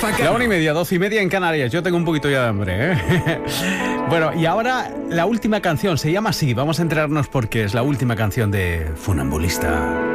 La 1:30, 12:30 en Canarias. Yo tengo un poquito ya de hambre, ¿eh? Bueno, y ahora la última canción se llama así. Vamos a enterarnos por qué es la última canción de Funambulista.